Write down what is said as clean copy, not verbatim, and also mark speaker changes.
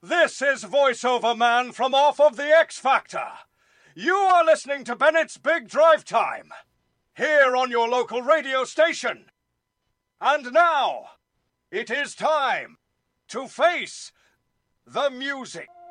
Speaker 1: This is VoiceOver Man from off of The X Factor. You are listening to Bennett's Big Drive Time, here on your local radio station. And now, it is time to face the music.